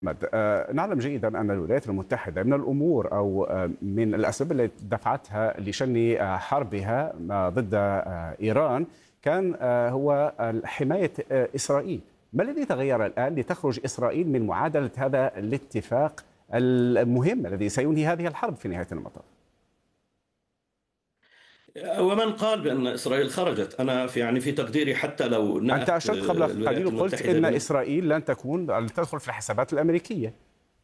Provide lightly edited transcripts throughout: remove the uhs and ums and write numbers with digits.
نعلم جيدا أن الولايات المتحدة من الأمور أو من الأسباب التي دفعتها لشن حربها ضد إيران كان هو حماية إسرائيل. ما الذي تغير الآن لتخرج إسرائيل من معادلة هذا الاتفاق المهم الذي سينهي هذه الحرب في نهاية المطاف؟ ومن قال بأن إسرائيل خرجت؟ أنا في تقديري حتى لو أنت نأت أشرت قبل الولايات قليل وقلت المتحدة إن إسرائيل لن تدخل في الحسابات الأمريكية.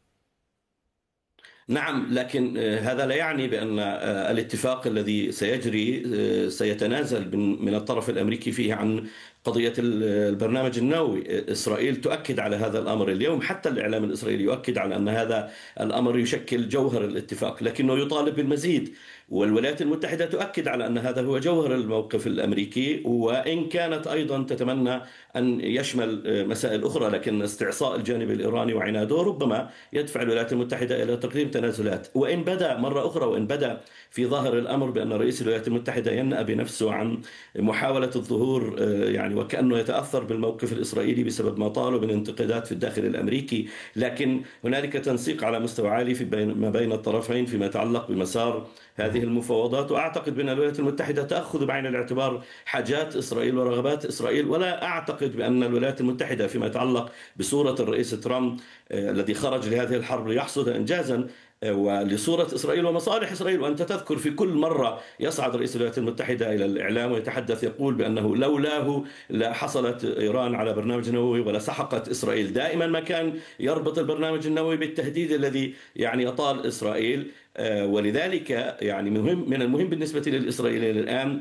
نعم، لكن هذا لا يعني بأن الاتفاق الذي سيجري سيتنازل من الطرف الأمريكي فيه عن قضية البرنامج النووي. إسرائيل تؤكد على هذا الأمر اليوم، حتى الإعلام الإسرائيلي يؤكد على أن هذا الأمر يشكل جوهر الاتفاق، لكنه يطالب بالمزيد. والولايات المتحدة تؤكد على أن هذا هو جوهر الموقف الأمريكي، وإن كانت أيضا تتمنى أن يشمل مسائل أخرى، لكن استعصاء الجانب الإيراني وعناده ربما يدفع الولايات المتحدة إلى تقديم تنازلات. وإن بدا مرة أخرى، وإن بدا في ظاهر الأمر بأن رئيس الولايات المتحدة ينأى بنفسه عن محاولة الظهور وكأنه يتأثر بالموقف الإسرائيلي بسبب ما طاله من انتقادات في الداخل الأمريكي، لكن هنالك تنسيق على مستوى عالي ما بين الطرفين فيما يتعلق بمسار هذه المفاوضات. وأعتقد بأن الولايات المتحدة تأخذ بعين الاعتبار حاجات إسرائيل ورغبات إسرائيل، ولا أعتقد بأن الولايات المتحدة فيما يتعلق بصورة الرئيس ترامب الذي خرج لهذه الحرب ليحصد إنجازا ولصورة إسرائيل ومصالح إسرائيل. وأنت تذكر في كل مرة يصعد رئيس الولايات المتحدة إلى الإعلام ويتحدث يقول بأنه لولاه لا حصلت إيران على برنامج نووي ولا سحقت إسرائيل. دائما ما كان يربط البرنامج النووي بالتهديد الذي يطال إسرائيل. ولذلك من المهم بالنسبة للإسرائيليين الآن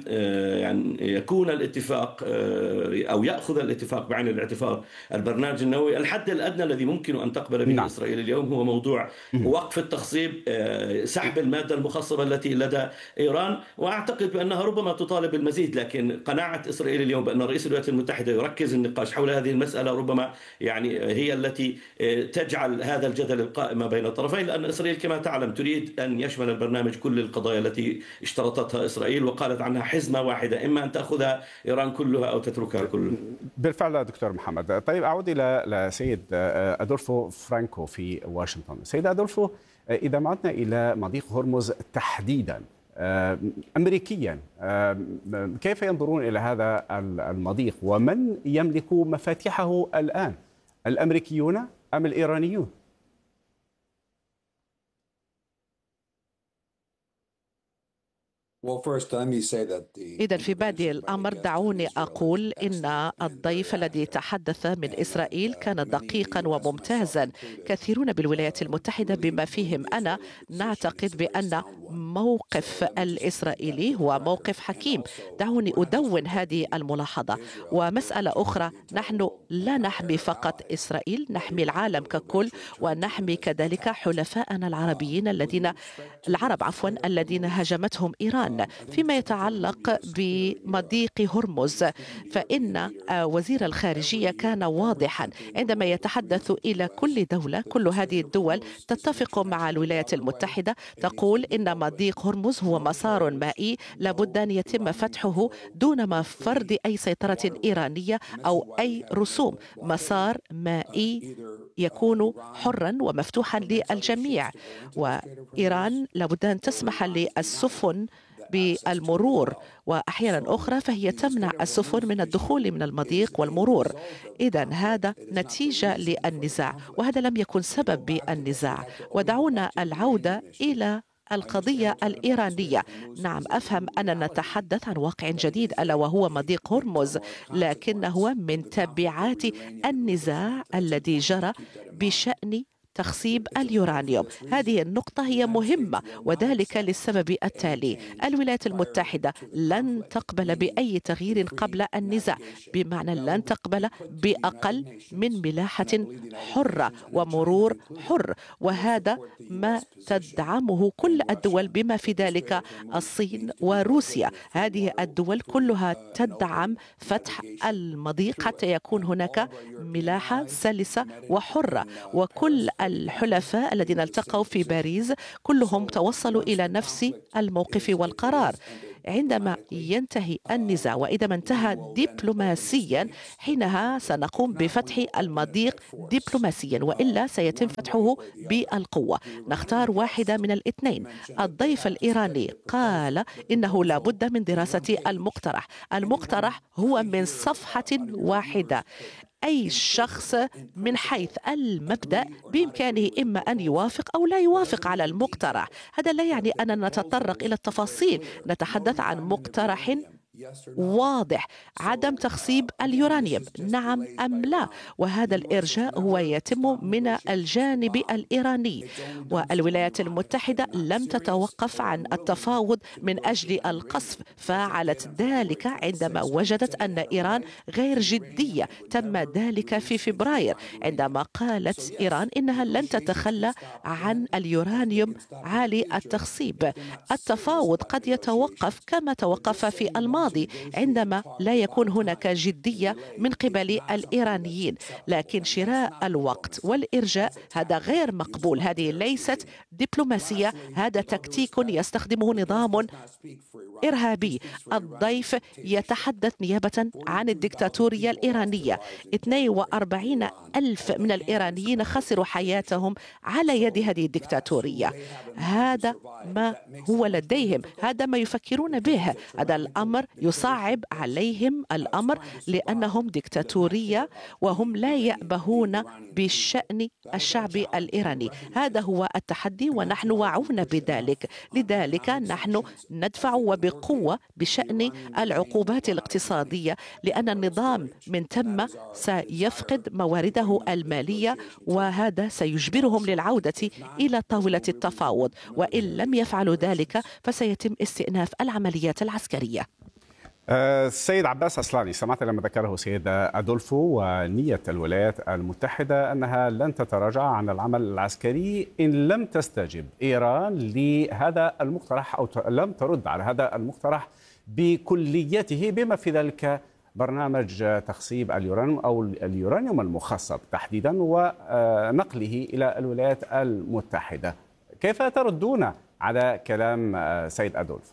يكون الاتفاق أو يأخذ الاتفاق بعين الاعتبار البرنامج النووي. الحد الأدنى الذي ممكن أن تقبل به إسرائيل اليوم هو موضوع وقف التخصيب، سحب المادة المخصبة التي لدى إيران، وأعتقد بأنها ربما تطالب بالمزيد. لكن قناعة إسرائيل اليوم بأن رئيس الولايات المتحدة يركز النقاش حول هذه المسألة ربما هي التي تجعل هذا الجدل القائم بين الطرفين، لأن إسرائيل كما تعلم تريد أن يشمل البرنامج كل القضايا التي اشترطتها إسرائيل وقالت عنها حزمة واحدة، إما أن تأخذها إيران كلها أو تتركها كلها. بالفعل دكتور محمد. طيب أعود إلى سيد أدولفو فرانكو في واشنطن. سيد أدولفو، إذا عدنا إلى مضيق هرمز تحديدا أمريكيا، كيف ينظرون إلى هذا المضيق ومن يملك مفاتيحه الآن، الأمريكيون أم الإيرانيون؟ إذا في بادئ الأمر دعوني أقول إن الضيف الذي تحدث من إسرائيل كان دقيقا وممتازا. كثيرون بالولايات المتحدة بما فيهم أنا نعتقد بأن موقف الإسرائيلي هو موقف حكيم. دعوني أدون هذه الملاحظة. ومسألة أخرى، نحن لا نحمي فقط إسرائيل، نحمي العالم ككل، ونحمي كذلك حلفاءنا العرب الذين هاجمتهم إيران. فيما يتعلق بمضيق هرمز، فإن وزير الخارجية كان واضحا عندما يتحدث إلى كل دولة. كل هذه الدول تتفق مع الولايات المتحدة، تقول إن مضيق هرمز هو مسار مائي لابد أن يتم فتحه دون ما فرض أي سيطرة إيرانية أو أي رسوم. مسار مائي يكون حرا ومفتوحا للجميع، وإيران لابد أن تسمح للسفن بالمرور، وأحيانا أخرى فهي تمنع السفن من الدخول من المضيق والمرور. إذن هذا نتيجة للنزاع، وهذا لم يكن سبب بالنزاع. ودعونا العودة إلى القضية الإيرانية. نعم، أفهم أننا نتحدث عن واقع جديد ألا وهو مضيق هرمز، لكنه من تبعات النزاع الذي جرى بشأن تخصيب اليورانيوم. هذه النقطة هي مهمة، وذلك للسبب التالي: الولايات المتحدة لن تقبل بأي تغيير قبل النزاع، بمعنى لن تقبل بأقل من ملاحة حرة ومرور حر، وهذا ما تدعمه كل الدول بما في ذلك الصين وروسيا. هذه الدول كلها تدعم فتح المضيق حتى يكون هناك ملاحة سلسة وحرة، وكل الحلفاء الذين التقوا في باريس كلهم توصلوا إلى نفس الموقف والقرار. عندما ينتهي النزاع وإذا ما انتهى دبلوماسيا حينها سنقوم بفتح المضيق دبلوماسيا، وإلا سيتم فتحه بالقوة. نختار واحدة من الاثنين. الضيف الإيراني قال إنه لا بد من دراسة المقترح. المقترح هو من صفحة واحدة. أي شخص من حيث المبدأ بإمكانه إما أن يوافق أو لا يوافق على المقترح. هذا لا يعني أننا نتطرق إلى التفاصيل، نتحدث عن مقترح واضح: عدم تخصيب اليورانيوم، نعم أم لا. وهذا الإرجاء هو يتم من الجانب الإيراني، والولايات المتحدة لم تتوقف عن التفاوض من أجل القصف، فعلت ذلك عندما وجدت أن إيران غير جدية. تم ذلك في فبراير عندما قالت إيران إنها لن تتخلى عن اليورانيوم عالي التخصيب. التفاوض قد يتوقف كما توقف في الماضي عندما لا يكون هناك جدية من قبل الإيرانيين، لكن شراء الوقت والإرجاء هذا غير مقبول. هذه ليست دبلوماسية، هذا تكتيك يستخدمه نظام إرهابي. الضيف يتحدث نيابة عن الدكتاتورية الإيرانية. 42 ألف من الإيرانيين خسروا حياتهم على يد هذه الدكتاتورية. هذا ما هو لديهم، هذا ما يفكرون به. هذا الأمر يصعب عليهم الأمر لأنهم دكتاتورية وهم لا يأبهون بشأن الشعب الإيراني. هذا هو التحدي ونحن واعون بذلك. لذلك نحن ندفع وبقوة بشأن العقوبات الاقتصادية، لأن النظام من ثم سيفقد موارده المالية، وهذا سيجبرهم للعودة إلى طاولة التفاوض، وإن لم يفعلوا ذلك فسيتم استئناف العمليات العسكرية. السيد عباس أصلاني، سمعت لما ذكره سيد أدولفو ونية الولايات المتحدة أنها لن تتراجع عن العمل العسكري إن لم تستجب إيران لهذا المقترح أو لم ترد على هذا المقترح بكليته، بما في ذلك برنامج تخصيب اليورانيوم أو اليورانيوم المخصب تحديدا ونقله إلى الولايات المتحدة. كيف تردون على كلام سيد أدولفو؟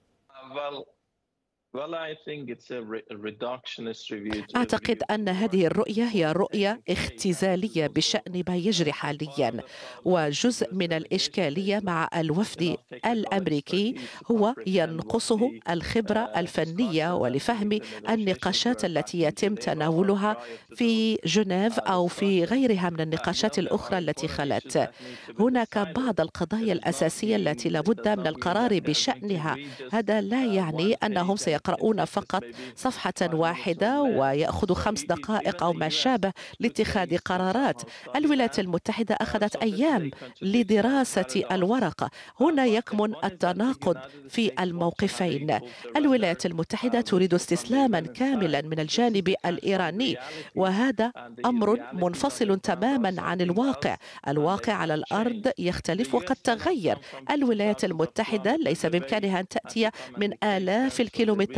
أعتقد أن هذه الرؤية هي رؤية اختزالية بشأن ما يجري حاليا، وجزء من الإشكالية مع الوفد الأمريكي هو ينقصه الخبرة الفنية ولفهم النقاشات التي يتم تناولها في جنيف أو في غيرها من النقاشات الأخرى التي خلت. هناك بعض القضايا الأساسية التي لابد من القرار بشأنها. هذا لا يعني أنهم سيقرؤون فقط صفحة واحدة ويأخذ 5 دقائق أو ما شابه لاتخاذ قرارات. الولايات المتحدة أخذت أيام لدراسة الورقة. هنا يكمن التناقض في الموقفين. الولايات المتحدة تريد استسلاما كاملا من الجانب الإيراني، وهذا أمر منفصل تماما عن الواقع. الواقع على الأرض يختلف وقد تغير. الولايات المتحدة ليس بإمكانها أن تأتي من آلاف الكيلومترات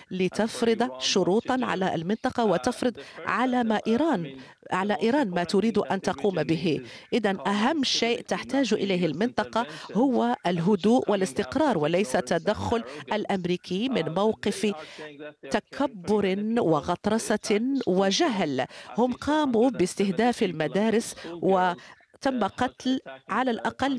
لتفرض شروطا على المنطقة وتفرض على إيران ما تريد أن تقوم به. إذن أهم شيء تحتاج إليه المنطقة هو الهدوء والاستقرار، وليس تدخل الأمريكي من موقف تكبر وغطرسة وجهل. هم قاموا باستهداف المدارس تم قتل على الأقل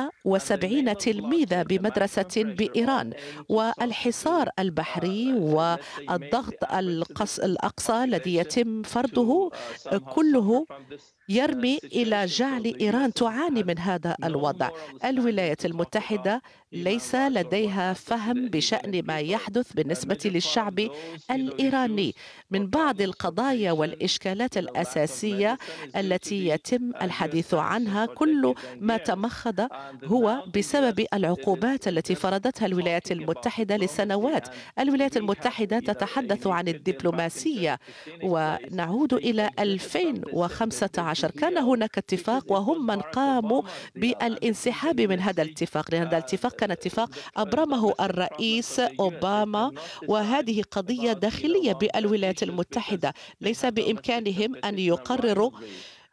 170 تلميذا بمدرسة بإيران، والحصار البحري والضغط الأقصى الذي يتم فرضه كله يرمي إلى جعل إيران تعاني من هذا الوضع. الولايات المتحدة ليس لديها فهم بشأن ما يحدث بالنسبة للشعب الإيراني. من بعض القضايا والإشكالات الأساسية التي يتم الحديث عنها، كل ما تمخض هو بسبب العقوبات التي فرضتها الولايات المتحدة لسنوات. الولايات المتحدة تتحدث عن الدبلوماسية، ونعود إلى 2015 كان هناك اتفاق وهم من قاموا بالانسحاب من هذا الاتفاق، لأن هذا الاتفاق كان اتفاق أبرمه الرئيس أوباما، وهذه قضية داخلية بالولايات المتحدة. ليس بإمكانهم أن يقرروا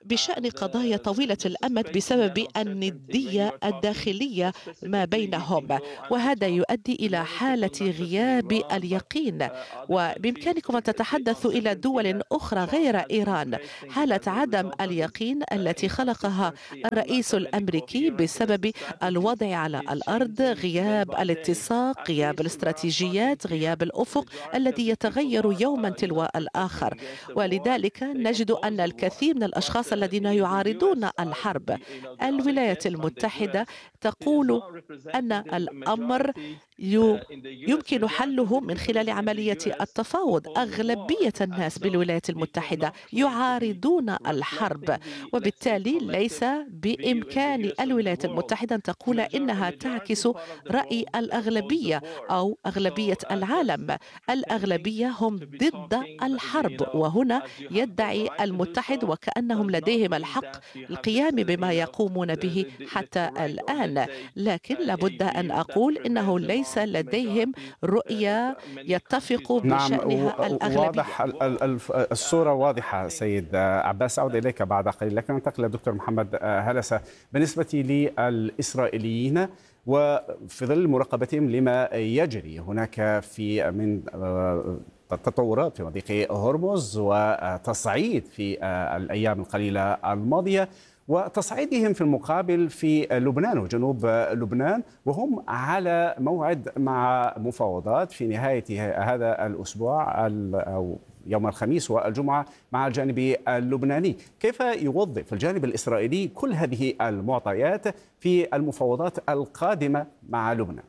بشأن قضايا طويلة الأمد بسبب الندية الداخلية ما بينهم، وهذا يؤدي إلى حالة غياب اليقين. وبإمكانكم أن تتحدثوا إلى دول أخرى غير إيران. حالة عدم اليقين التي خلقها الرئيس الأمريكي بسبب الوضع على الأرض، غياب الاتساق، غياب الاستراتيجيات، غياب الأفق الذي يتغير يوما تلو الآخر. ولذلك نجد أن الكثير من الأشخاص الذين يعارضون الحرب، الولايات المتحدة تقول أن الأمر يمكن حله من خلال عملية التفاوض. أغلبية الناس بالولايات المتحدة يعارضون الحرب، وبالتالي ليس بإمكان الولايات المتحدة أن تقول إنها تعكس رأي الأغلبية أو أغلبية العالم. الأغلبية هم ضد الحرب، وهنا يدعي المتحد وكأنهم لديهم الحق القيام بما يقومون به حتى الآن. لكن لابد أن أقول إنه ليس لديهم رؤية يتفق بشأنها الأغلبية. واضح، الصورة واضحة سيد عباس. أعود إليك بعد قليل، لكن ننتقل للدكتور محمد هلسة. بالنسبة للإسرائيليين وفي ظل مراقبتهم لما يجري هناك في من تطورات في مضيق هرمز وتصعيد في الأيام القليلة الماضية، وتصعيدهم في المقابل في لبنان وجنوب لبنان، وهم على موعد مع مفاوضات في نهاية هذا الأسبوع أو يوم الخميس والجمعة مع الجانب اللبناني. كيف يوظف الجانب الإسرائيلي كل هذه المعطيات في المفاوضات القادمة مع لبنان؟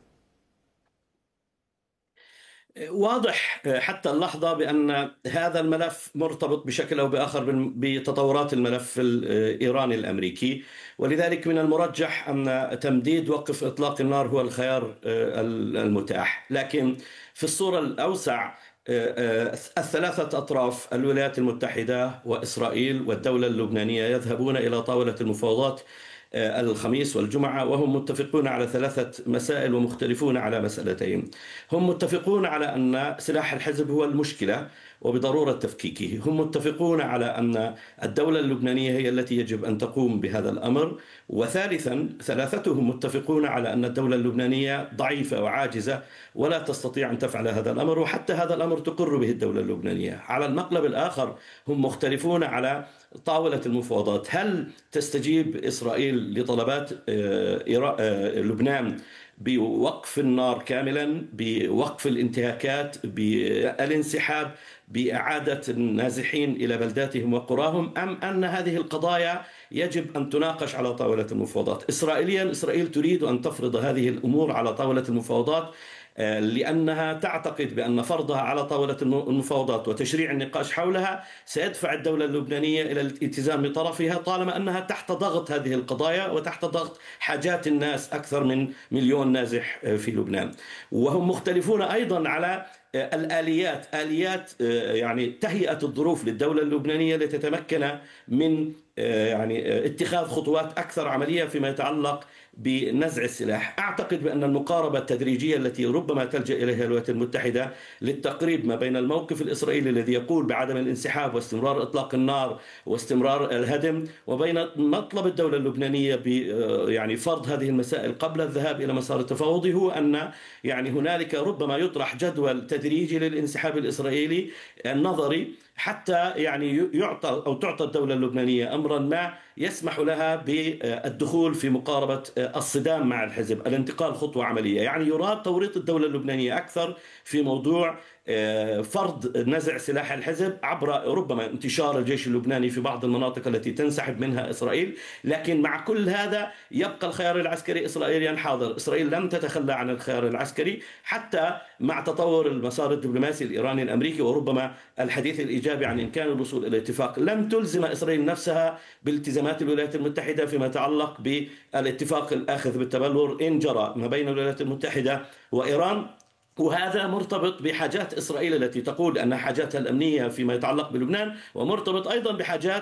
واضح حتى اللحظة بأن هذا الملف مرتبط بشكل أو بآخر بتطورات الملف الإيراني الأمريكي، ولذلك من المرجح أن تمديد وقف إطلاق النار هو الخيار المتاح. لكن في الصورة الأوسع الثلاثة أطراف الولايات المتحدة وإسرائيل والدولة اللبنانية يذهبون إلى طاولة المفاوضات الخميس والجمعة، وهم متفقون على 3 مسائل ومختلفون على مسألتين. هم متفقون على أن سلاح الحزب هو المشكلة وبضرورة تفكيكه. هم متفقون على أن الدولة اللبنانية هي التي يجب أن تقوم بهذا الأمر. وثالثا، ثلاثتهم متفقون على أن الدولة اللبنانية ضعيفة وعاجزة ولا تستطيع أن تفعل هذا الأمر، وحتى هذا الأمر تقر به الدولة اللبنانية. على المقلب الآخر هم مختلفون على طاولة المفاوضات. هل تستجيب إسرائيل لطلبات لبنان بوقف النار كاملا، بوقف الانتهاكات، بالانسحاب، بإعادة النازحين إلى بلداتهم وقراهم، أم أن هذه القضايا يجب أن تناقش على طاولة المفاوضات؟ إسرائيل تريد أن تفرض هذه الأمور على طاولة المفاوضات لأنها تعتقد بأن فرضها على طاولة المفاوضات وتشريع النقاش حولها سيدفع الدولة اللبنانية إلى الالتزام بطرفها، طالما أنها تحت ضغط هذه القضايا وتحت ضغط حاجات الناس، أكثر من 1,000,000 نازح في لبنان. وهم مختلفون أيضا على آليات يعني تهيئة الظروف للدولة اللبنانية لتتمكن من يعني اتخاذ خطوات أكثر عملية فيما يتعلق بنزع السلاح. أعتقد بأن المقاربة التدريجية التي ربما تلجأ إليها الولايات المتحدة للتقريب ما بين الموقف الإسرائيلي الذي يقول بعدم الانسحاب واستمرار إطلاق النار واستمرار الهدم، وبين مطلب الدولة اللبنانية يعني فرض هذه المسائل قبل الذهاب إلى مسار التفاوض، هو أن يعني هنالك ربما يطرح جدول تدريجي للانسحاب الإسرائيلي النظري، حتى يعني تعطى الدولة اللبنانية أمرا ما يسمح لها بالدخول في مقاربة الصدام مع الحزب، الانتقال خطوة عملية. يعني يراد توريط الدولة اللبنانية أكثر في موضوع فرض نزع سلاح الحزب عبر ربما انتشار الجيش اللبناني في بعض المناطق التي تنسحب منها إسرائيل. لكن مع كل هذا يبقى الخيار العسكري إسرائيليا حاضر. إسرائيل لم تتخلى عن الخيار العسكري حتى مع تطور المسار الدبلوماسي الإيراني الأمريكي، وربما الحديث الإيجابي عن إمكان الوصول إلى اتفاق. لم تلزم إسرائيل نفسها بالتزامات الولايات المتحدة فيما يتعلق بالاتفاق الآخذ بالتبلور إن جرى ما بين الولايات المتحدة وإيران، وهذا مرتبط بحاجات إسرائيل التي تقول أن حاجاتها الأمنية فيما يتعلق بلبنان، ومرتبط أيضا بحاجات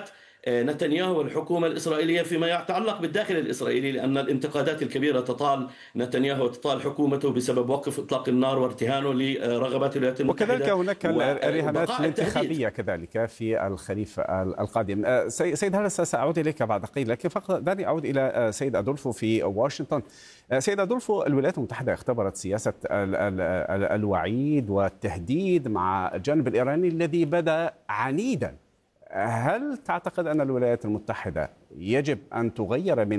نتنياهو والحكومة الإسرائيلية فيما يتعلق بالداخل الإسرائيلي، لأن الانتقادات الكبيرة تطال نتنياهو وتطال حكومته بسبب وقف إطلاق النار وارتهانه لرغبات الولايات المتحدة. وكذلك هناك الرهانات الانتخابية كذلك في الخريف القادم. سيد هلس، سأعود إليك بعد قليل، لكن فقط دعني أعود إلى سيد أدولفو في واشنطن. سيد أدولفو، الولايات المتحدة اختبرت سياسة الوعيد والتهديد مع الجانب الإيراني الذي بدأ عنيدا. هل تعتقد أن الولايات المتحدة يجب أن تغير من